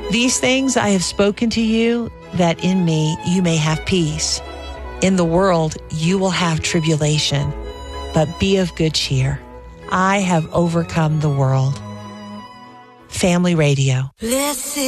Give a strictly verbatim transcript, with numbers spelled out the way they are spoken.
These things I have spoken to you, that in me you may have peace. In the world you will have tribulation, but be of good cheer. I have overcome the world. Family Radio. Blessed